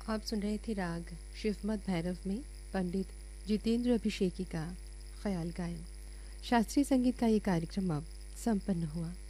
आप सुन रहे थे राग शिवमत भैरव में पंडित जितेंद्र अभिषेकी का ख्याल गायन। शास्त्रीय संगीत का ये कार्यक्रम अब संपन्न हुआ।